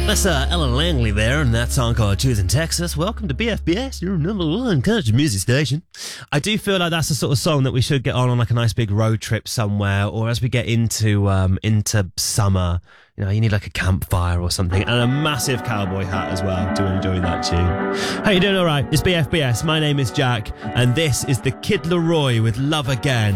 That's Ellen Langley there, and that song called Choosing Texas. Welcome to BFBS, your number one country music station. I do feel like that's the sort of song that we should get on like a nice big road trip somewhere, or as we get into summer, you know, you need like a campfire or something, and a massive cowboy hat as well to enjoy that tune. How you doing? All right, it's BFBS. My name is Jack, and this is the Kid Laroi with Love Again.